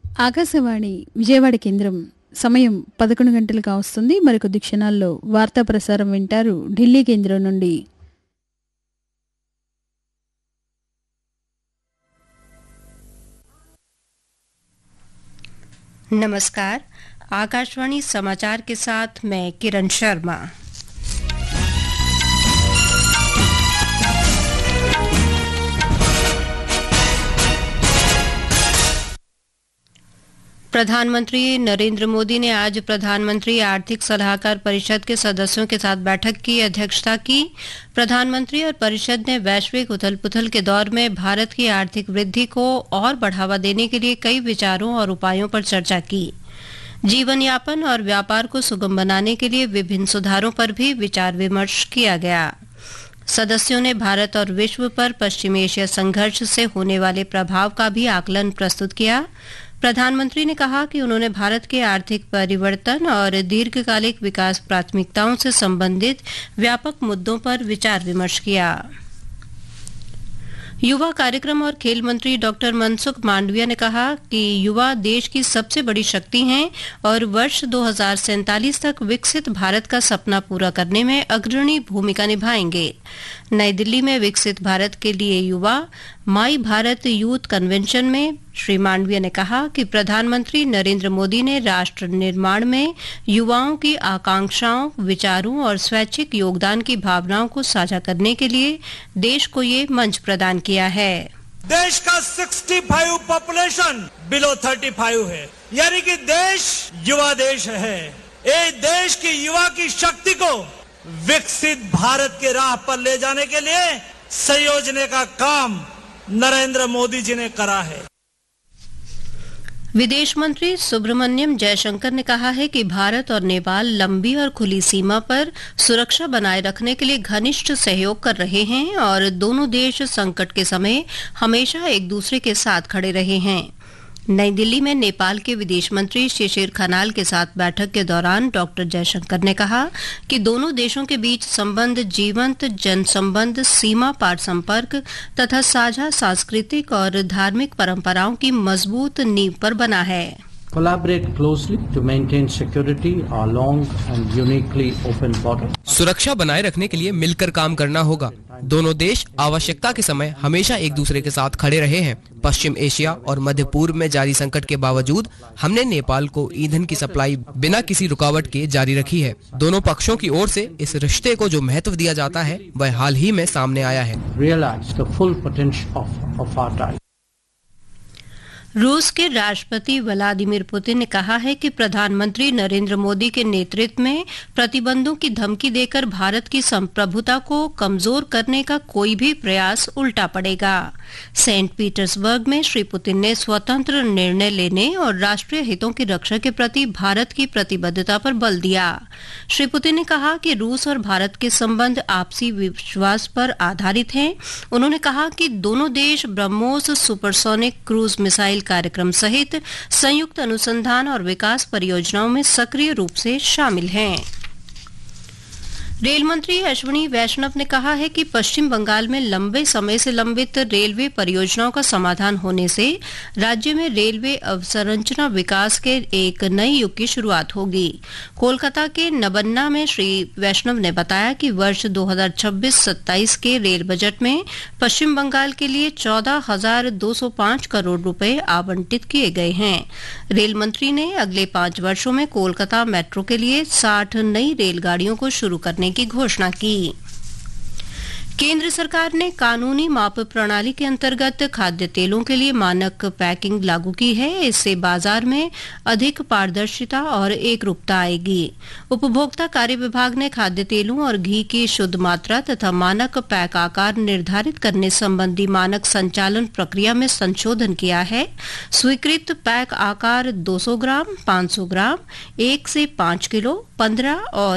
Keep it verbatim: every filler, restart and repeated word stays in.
ఆకాశవాణి విజయవాడ కేంద్రం సమయం పదకొండు గంటలుగా వస్తుంది. మరికొద్ది క్షణాల్లో వార్తా ప్రసారం వింటారు ఢిల్లీ కేంద్రం నుండి. नमस्कार, आकाशवाणी समाचार के साथ मैं किरण शर्मा। प्रधानमंत्री नरेंद्र मोदी ने आज प्रधानमंत्री आर्थिक सलाहकार परिषद के सदस्यों के साथ बैठक की अध्यक्षता की। प्रधानमंत्री और परिषद ने वैश्विक उथल-पुथल के दौर में भारत की आर्थिक वृद्धि को और बढ़ावा देने के लिए कई विचारों और उपायों पर चर्चा की। जीवन यापन और व्यापार को सुगम बनाने के लिए विभिन्न सुधारों पर भी विचार विमर्श किया गया। सदस्यों ने भारत और विश्व पर पश्चिमी एशिया संघर्ष से होने वाले प्रभाव का भी आकलन प्रस्तुत किया। प्रधानमंत्री ने कहा कि उन्होंने भारत के आर्थिक परिवर्तन और दीर्घकालिक विकास प्राथमिकताओं से संबंधित व्यापक मुद्दों पर विचार विमर्श किया। युवा कार्यक्रम और खेल मंत्री डॉक्टर मनसुख मांडविया ने कहा कि युवा देश की सबसे बड़ी शक्ति हैं और वर्ष दो हज़ार सैंतालीस तक विकसित भारत का सपना पूरा करने में अग्रणी भूमिका निभाएंगे। नई दिल्ली में विकसित भारत के लिए युवा माई भारत यूथ कन्वेंशन में श्री मांडविया ने कहा कि प्रधानमंत्री नरेंद्र मोदी ने राष्ट्र निर्माण में युवाओं की आकांक्षाओं, विचारों और स्वैच्छिक योगदान की भावनाओं को साझा करने के लिए देश को ये मंच प्रदान किया है। देश का पैंसठ पॉपुलेशन बिलो पैंतीस है, यानी कि देश युवा देश है। ये देश की युवा की शक्ति को विकसित भारत के राह पर ले जाने के लिए संयोजने का काम नरेंद्र मोदी जी ने करा है। विदेश मंत्री सुब्रमण्यम जयशंकर ने कहा है कि भारत और नेपाल लंबी और खुली सीमा पर सुरक्षा बनाए रखने के लिए घनिष्ठ सहयोग कर रहे हैं और दोनों देश संकट के समय हमेशा एक दूसरे के साथ खड़े रहे हैं। नई दिल्ली में नेपाल के विदेश मंत्री शिशिर खनाल के साथ बैठक के दौरान डॉक्टर जयशंकर ने कहा कि दोनों देशों के बीच संबंध जीवंत जन संबंध, सीमा पार संपर्क तथा साझा सांस्कृतिक और धार्मिक परंपराओं की मजबूत नींव पर बना है। Collaborate closely to maintain security along and uniquely open border. सुरक्षा बनाए रखने के लिए मिलकर काम करना होगा। दोनों देश आवश्यकता के समय हमेशा एक दूसरे के साथ खड़े रहे हैं। पश्चिम एशिया और मध्य पूर्व में जारी संकट के बावजूद हमने नेपाल को ईंधन की सप्लाई बिना किसी रुकावट के जारी रखी है। दोनों पक्षों की ओर से इस रिश्ते को जो महत्व दिया जाता है वह हाल ही में सामने आया है। Realize the full potential of, of our ties. रूस के राष्ट्रपति व्लादिमीर पुतिन ने कहा है कि प्रधानमंत्री नरेंद्र मोदी के नेतृत्व में प्रतिबंधों की धमकी देकर भारत की संप्रभुता को कमजोर करने का कोई भी प्रयास उल्टा पड़ेगा। सेंट पीटर्सबर्ग में श्री पुतिन ने स्वतंत्र निर्णय लेने और राष्ट्रीय हितों की रक्षा के प्रति भारत की प्रतिबद्धता पर बल दिया। श्री पुतिन ने कहा कि रूस और भारत के संबंध आपसी विश्वास पर आधारित हैं। उन्होंने कहा कि दोनों देश ब्रह्मोस सुपरसोनिक क्रूज मिसाइल कार्यक्रम सहित संयुक्त अनुसंधान और विकास परियोजनाओं में सक्रिय रूप से शामिल हैं। रेल मंत्री अश्विनी वैष्णव ने कहा है कि पश्चिम बंगाल में लंबे समय से लंबित रेलवे परियोजनाओं का समाधान होने से राज्य में रेलवे अवसंरचना विकास के एक नए युग की शुरुआत होगी। कोलकाता के नबन्ना में श्री वैष्णव ने बताया कि वर्ष दो हज़ार छब्बीस सत्ताईस के रेल बजट में पश्चिम बंगाल के लिए चौदह हजार दो सौ पांच करोड़ रुपए आवंटित किए गए हैं। रेल मंत्री ने अगले पांच वर्षों में कोलकाता मेट्रो के लिए साठ नई रेलगाड़ियों को शुरू करने की घोषणा की। केंद्र सरकार ने कानूनी माप प्रणाली के अंतर्गत खाद्य तेलों के लिए मानक पैकिंग लागू की है। इससे बाजार में अधिक पारदर्शिता और एकरूपता आएगी। उपभोक्ता कार्य विभाग ने खाद्य तेलों और घी की शुद्ध मात्रा तथा मानक पैक आकार निर्धारित करने संबंधी मानक संचालन प्रक्रिया में संशोधन किया है। स्वीकृत पैक आकार दो सौ ग्राम, पाँच सौ ग्राम, एक से पाँच किलो, पंद्रह और